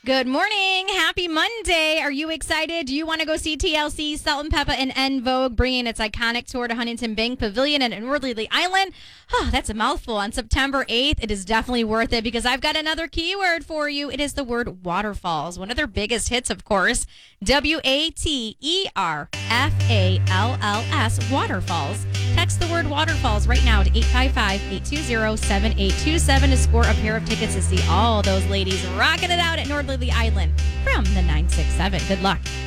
Good morning. Happy Monday. Are you excited? Do you want to go see TLC, Salt and Peppa, and En Vogue bringing its iconic tour to Huntington Bank Pavilion and Northerly Island? Oh, that's a mouthful. On September 8th, it is definitely worth it because I've got another keyword for you. It is the word waterfalls. One of their biggest hits, of course, WATERFALLS, waterfalls. Text the word waterfalls right now to 855-820-7827 to score a pair of tickets to see all those ladies rocking it out at Northerly Island from the 967. Good luck.